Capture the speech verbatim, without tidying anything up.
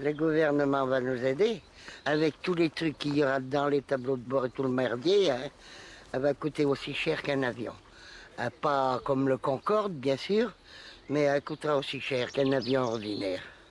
Le gouvernement va nous aider. Avec tous les trucs qu'il y aura dedans, les tableaux de bord et tout le merdier, hein, elle va coûter aussi cher qu'un avion. Euh, Pas comme le Concorde, bien sûr, mais elle coûtera aussi cher qu'un avion ordinaire.